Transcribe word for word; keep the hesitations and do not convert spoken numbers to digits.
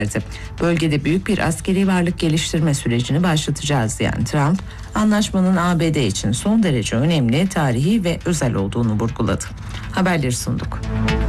Bölgede büyük bir askeri varlık geliştirme sürecini başlatacağız diyen Trump, anlaşmanın A B D için son derece önemli, tarihi ve özel olduğunu vurguladı. Haberleri sunduk.